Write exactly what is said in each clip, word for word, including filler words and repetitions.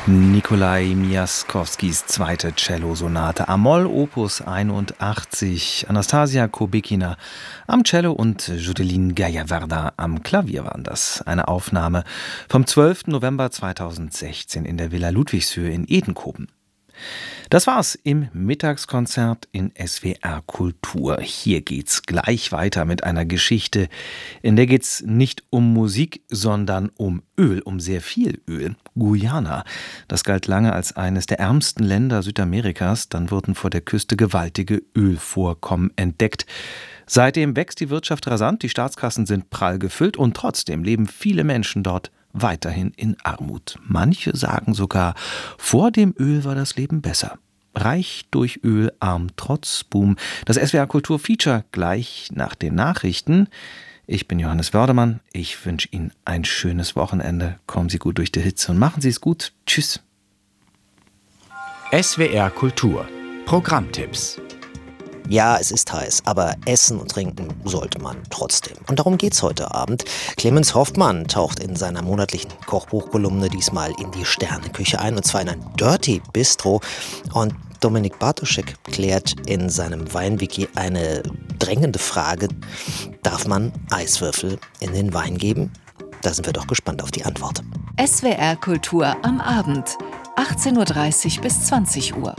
Nikolai Miaskowskis zweite Cellosonate A-Moll Opus einundachtzig. Anastasia Kubikina am Cello und Judeline Gaillarda am Klavier waren das. Eine Aufnahme vom zwölften November zweitausendsechzehn in der Villa Ludwigshöhe in Edenkoben. Das war's im Mittagskonzert in S W R Kultur. Hier geht's gleich weiter mit einer Geschichte, in der geht's nicht um Musik, sondern um Öl, um sehr viel Öl. Guyana, das galt lange als eines der ärmsten Länder Südamerikas. Dann wurden vor der Küste gewaltige Ölvorkommen entdeckt. Seitdem wächst die Wirtschaft rasant, die Staatskassen sind prall gefüllt und trotzdem leben viele Menschen dort weiterhin in Armut. Manche sagen sogar, vor dem Öl war das Leben besser. Reich durch Öl, arm trotz Boom. Das S W R Kultur Feature gleich nach den Nachrichten. Ich bin Johannes Wördemann. Ich wünsche Ihnen ein schönes Wochenende. Kommen Sie gut durch die Hitze und machen Sie es gut. Tschüss. S W R Kultur. Programmtipps. Ja, es ist heiß, aber essen und trinken sollte man trotzdem. Und darum geht's heute Abend. Clemens Hoffmann taucht in seiner monatlichen Kochbuchkolumne diesmal in die Sterneküche ein, und zwar in ein Dirty Bistro. Und Dominik Bartoschek klärt in seinem Weinwiki eine drängende Frage: Darf man Eiswürfel in den Wein geben? Da sind wir doch gespannt auf die Antwort. S W R Kultur am Abend, achtzehn Uhr dreißig bis zwanzig Uhr.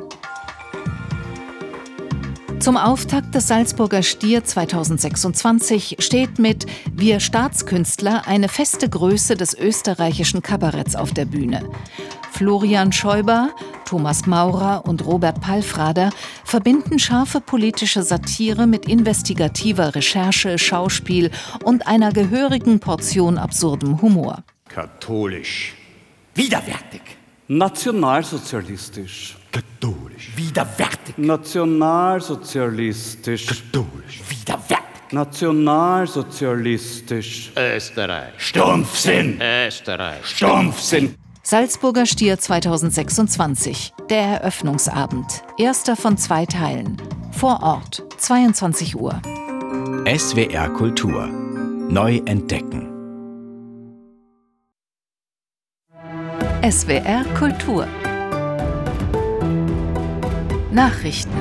Zum Auftakt des Salzburger Stier zweitausendsechsundzwanzig steht mit Wir Staatskünstler eine feste Größe des österreichischen Kabaretts auf der Bühne. Florian Scheuber, Thomas Maurer und Robert Palfrader verbinden scharfe politische Satire mit investigativer Recherche, Schauspiel und einer gehörigen Portion absurdem Humor. Katholisch. Widerwärtig. Nationalsozialistisch. Katholisch. Widerwärtig. Nationalsozialistisch. Katholisch. Widerwärtig. Nationalsozialistisch. Österreich. Stumpfsinn. Österreich. Stumpfsinn. Salzburger Stier zweitausendsechsundzwanzig. Der Eröffnungsabend. Erster von zwei Teilen. Vor Ort. zweiundzwanzig Uhr. S W R Kultur. Neu entdecken. S W R Kultur. Nachrichten.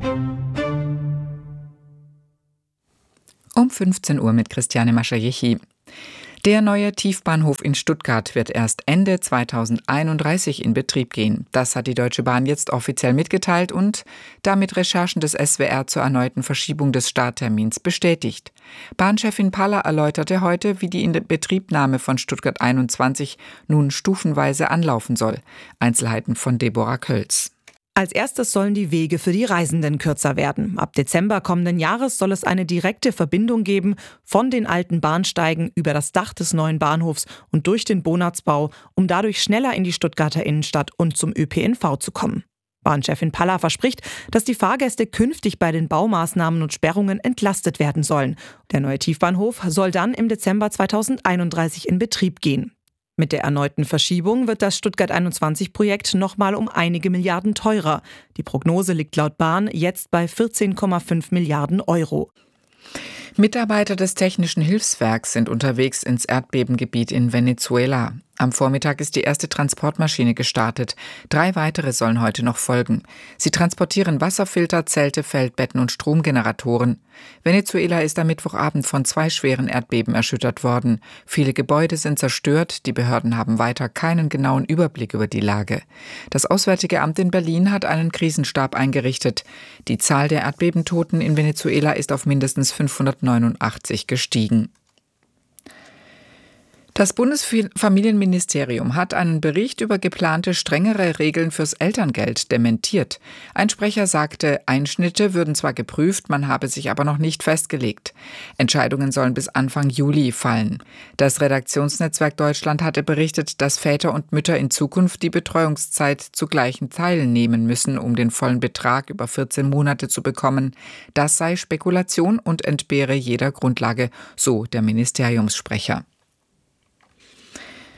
Um fünfzehn Uhr mit Christiane Maschajechi. Der neue Tiefbahnhof in Stuttgart wird erst Ende zweitausendeinunddreißig in Betrieb gehen. Das hat die Deutsche Bahn jetzt offiziell mitgeteilt und damit Recherchen des S W R zur erneuten Verschiebung des Starttermins bestätigt. Bahnchefin Paller erläuterte heute, wie die Inbetriebnahme von Stuttgart einundzwanzig nun stufenweise anlaufen soll. Einzelheiten von Deborah Kölz. Als erstes sollen die Wege für die Reisenden kürzer werden. Ab Dezember kommenden Jahres soll es eine direkte Verbindung geben von den alten Bahnsteigen über das Dach des neuen Bahnhofs und durch den Bonatzbau, um dadurch schneller in die Stuttgarter Innenstadt und zum Ö P N V zu kommen. Bahnchefin Paller verspricht, dass die Fahrgäste künftig bei den Baumaßnahmen und Sperrungen entlastet werden sollen. Der neue Tiefbahnhof soll dann im Dezember zweitausendeinunddreißig in Betrieb gehen. Mit der erneuten Verschiebung wird das Stuttgart einundzwanzig Projekt nochmal um einige Milliarden teurer. Die Prognose liegt laut Bahn jetzt bei vierzehn Komma fünf Milliarden Euro. Mitarbeiter des Technischen Hilfswerks sind unterwegs ins Erdbebengebiet in Venezuela. Am Vormittag ist die erste Transportmaschine gestartet. Drei weitere sollen heute noch folgen. Sie transportieren Wasserfilter, Zelte, Feldbetten und Stromgeneratoren. Venezuela ist am Mittwochabend von zwei schweren Erdbeben erschüttert worden. Viele Gebäude sind zerstört. Die Behörden haben weiter keinen genauen Überblick über die Lage. Das Auswärtige Amt in Berlin hat einen Krisenstab eingerichtet. Die Zahl der Erdbebentoten in Venezuela ist auf mindestens fünfhundertneunundachtzig gestiegen. Das Bundesfamilienministerium hat einen Bericht über geplante strengere Regeln fürs Elterngeld dementiert. Ein Sprecher sagte, Einschnitte würden zwar geprüft, man habe sich aber noch nicht festgelegt. Entscheidungen sollen bis Anfang Juli fallen. Das Redaktionsnetzwerk Deutschland hatte berichtet, dass Väter und Mütter in Zukunft die Betreuungszeit zu gleichen Teilen nehmen müssen, um den vollen Betrag über vierzehn Monate zu bekommen. Das sei Spekulation und entbehre jeder Grundlage, so der Ministeriumssprecher.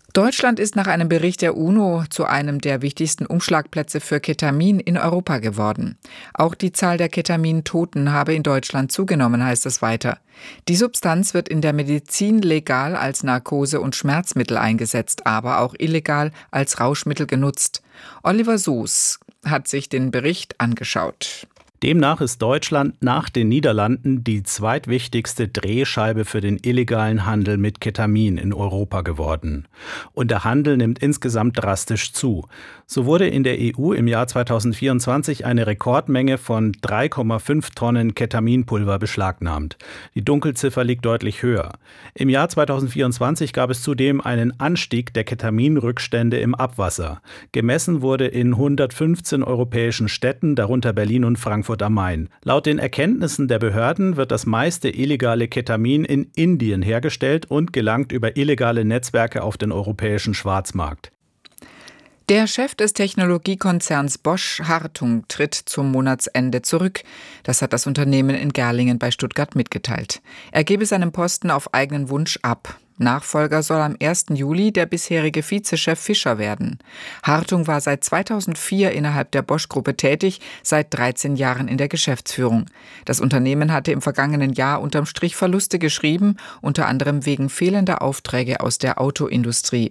Deutschland ist nach einem Bericht der UNO zu einem der wichtigsten Umschlagplätze für Ketamin in Europa geworden. Auch die Zahl der Ketamin-Toten habe in Deutschland zugenommen, heißt es weiter. Die Substanz wird in der Medizin legal als Narkose- und Schmerzmittel eingesetzt, aber auch illegal als Rauschmittel genutzt. Oliver Soos hat sich den Bericht angeschaut. Demnach ist Deutschland nach den Niederlanden die zweitwichtigste Drehscheibe für den illegalen Handel mit Ketamin in Europa geworden. Und der Handel nimmt insgesamt drastisch zu. So wurde in der E U im Jahr zweitausendvierundzwanzig eine Rekordmenge von drei Komma fünf Tonnen Ketaminpulver beschlagnahmt. Die Dunkelziffer liegt deutlich höher. Im Jahr zweitausendvierundzwanzig gab es zudem einen Anstieg der Ketaminrückstände im Abwasser. Gemessen wurde in hundertfünfzehn europäischen Städten, darunter Berlin und Frankfurt am Main. Laut den Erkenntnissen der Behörden wird das meiste illegale Ketamin in Indien hergestellt und gelangt über illegale Netzwerke auf den europäischen Schwarzmarkt. Der Chef des Technologiekonzerns Bosch Hartung tritt zum Monatsende zurück. Das hat das Unternehmen in Gerlingen bei Stuttgart mitgeteilt. Er gebe seinen Posten auf eigenen Wunsch ab. Nachfolger soll am ersten Juli der bisherige Vizechef Fischer werden. Hartung war seit zweitausendvier innerhalb der Bosch-Gruppe tätig, seit dreizehn Jahren in der Geschäftsführung. Das Unternehmen hatte im vergangenen Jahr unterm Strich Verluste geschrieben, unter anderem wegen fehlender Aufträge aus der Autoindustrie.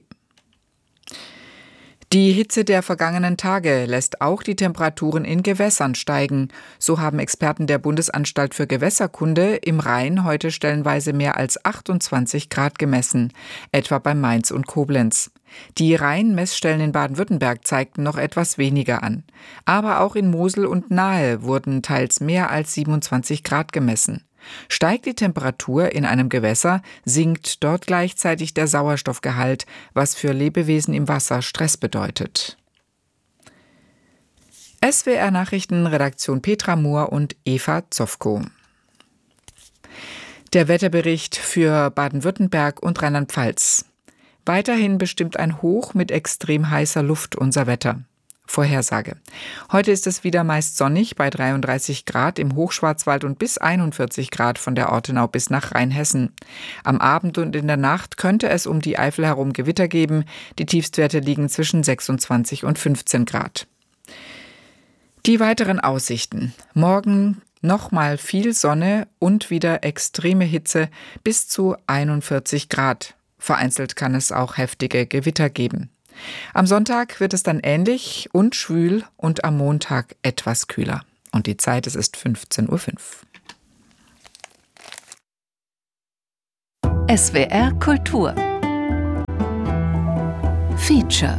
Die Hitze der vergangenen Tage lässt auch die Temperaturen in Gewässern steigen. So haben Experten der Bundesanstalt für Gewässerkunde im Rhein heute stellenweise mehr als achtundzwanzig Grad gemessen, etwa bei Mainz und Koblenz. Die Rheinmessstellen in Baden-Württemberg zeigten noch etwas weniger an. Aber auch in Mosel und Nahe wurden teils mehr als siebenundzwanzig Grad gemessen. Steigt die Temperatur in einem Gewässer, sinkt dort gleichzeitig der Sauerstoffgehalt, was für Lebewesen im Wasser Stress bedeutet. S W R Nachrichten, Redaktion Petra Mohr und Eva Zofko. Der Wetterbericht für Baden-Württemberg und Rheinland-Pfalz. Weiterhin bestimmt ein Hoch mit extrem heißer Luft unser Wetter. Vorhersage. Heute ist es wieder meist sonnig bei dreiunddreißig Grad im Hochschwarzwald und bis einundvierzig Grad von der Ortenau bis nach Rheinhessen. Am Abend und in der Nacht könnte es um die Eifel herum Gewitter geben. Die Tiefstwerte liegen zwischen sechsundzwanzig und fünfzehn Grad. Die weiteren Aussichten. Morgen nochmal viel Sonne und wieder extreme Hitze bis zu einundvierzig Grad. Vereinzelt kann es auch heftige Gewitter geben. Am Sonntag wird es dann ähnlich und schwül und am Montag etwas kühler. Und die Zeit, es ist fünfzehn Uhr fünf. S W R Kultur Feature.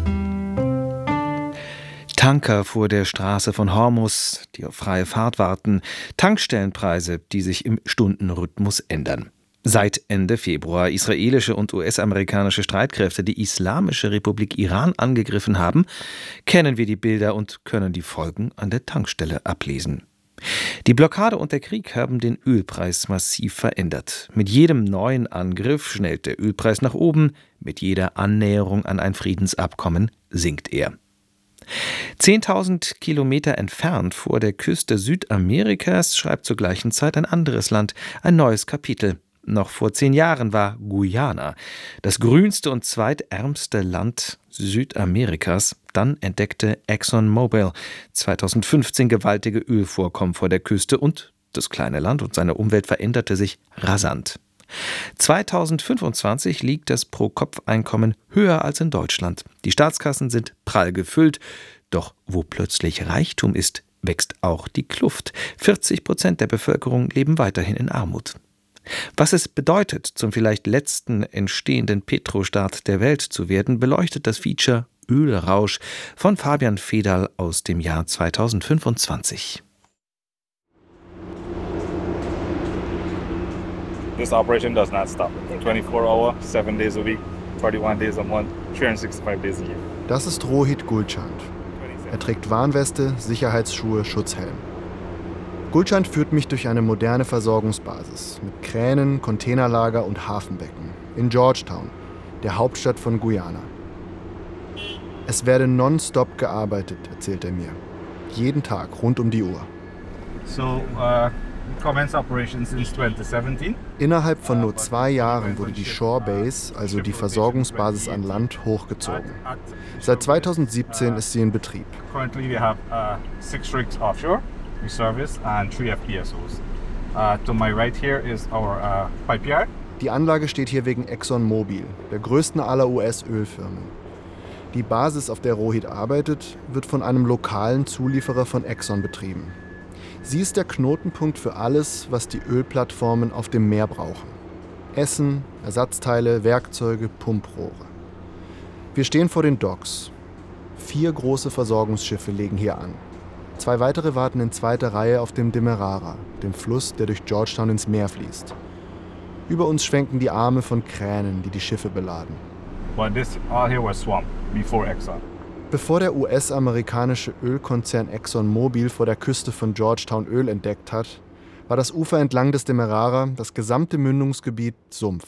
Tanker vor der Straße von Hormuz, die auf freie Fahrt warten, Tankstellenpreise, die sich im Stundenrhythmus ändern. Seit Ende Februar israelische und U S-amerikanische Streitkräfte die Islamische Republik Iran angegriffen haben, kennen wir die Bilder und können die Folgen an der Tankstelle ablesen. Die Blockade und der Krieg haben den Ölpreis massiv verändert. Mit jedem neuen Angriff schnellt der Ölpreis nach oben, mit jeder Annäherung an ein Friedensabkommen sinkt er. Zehntausend Kilometer entfernt vor der Küste Südamerikas schreibt zur gleichen Zeit ein anderes Land ein neues Kapitel. Noch vor zehn Jahren war Guyana das grünste und zweitärmste Land Südamerikas. Dann entdeckte ExxonMobil zweitausendfünfzehn gewaltige Ölvorkommen vor der Küste und das kleine Land und seine Umwelt veränderte sich rasant. zweitausendfünfundzwanzig liegt das Pro-Kopf-Einkommen höher als in Deutschland. Die Staatskassen sind prall gefüllt. Doch wo plötzlich Reichtum ist, wächst auch die Kluft. vierzig Prozent der Bevölkerung leben weiterhin in Armut. Was es bedeutet, zum vielleicht letzten entstehenden Petrostaat der Welt zu werden, beleuchtet das Feature Ölrausch von Fabian Federl aus dem Jahr zweitausendfünfundzwanzig. This operation does not stop. twenty-four hour, seven days a week, forty-one days a month, three hundred sixty-five days a year. Das ist Rohit Gulchand. Er trägt Warnweste, Sicherheitsschuhe, Schutzhelm. Gulchand führt mich durch eine moderne Versorgungsbasis mit Kränen, Containerlager und Hafenbecken in Georgetown, der Hauptstadt von Guyana. Es werde nonstop gearbeitet, erzählt er mir. Jeden Tag, rund um die Uhr. So, uh, Commenced operations since twenty seventeen. Innerhalb von nur zwei Jahren wurde die Shore Base, also die Versorgungsbasis an Land, hochgezogen. Seit zweitausendsiebzehn ist sie in Betrieb. Currently we have uh, six rigs offshore, we service, and three F P S Os. Uh, to my right here is our uh, pipe yard. Die Anlage steht hier wegen ExxonMobil, der größten aller U S-Ölfirmen. Die Basis, auf der Rohit arbeitet, wird von einem lokalen Zulieferer von Exxon betrieben. Sie ist der Knotenpunkt für alles, was die Ölplattformen auf dem Meer brauchen. Essen, Ersatzteile, Werkzeuge, Pumprohre. Wir stehen vor den Docks. Vier große Versorgungsschiffe legen hier an. Zwei weitere warten in zweiter Reihe auf dem Demerara, dem Fluss, der durch Georgetown ins Meer fließt. Über uns schwenken die Arme von Kränen, die die Schiffe beladen. But this all here was swamp before Exxon. Bevor der U S-amerikanische Ölkonzern ExxonMobil vor der Küste von Georgetown Öl entdeckt hat, war das Ufer entlang des Demerara, das gesamte Mündungsgebiet, Sumpf.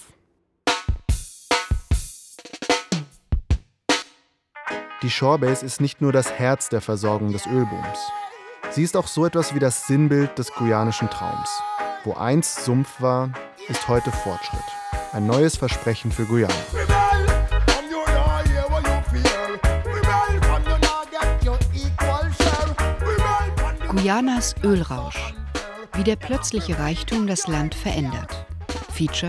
Die Shorebase ist nicht nur das Herz der Versorgung des Ölbooms. Sie ist auch so etwas wie das Sinnbild des guyanischen Traums. Wo einst Sumpf war, ist heute Fortschritt. Ein neues Versprechen für Guyana. Guyanas Ölrausch. Wie der plötzliche Reichtum das Land verändert. Feature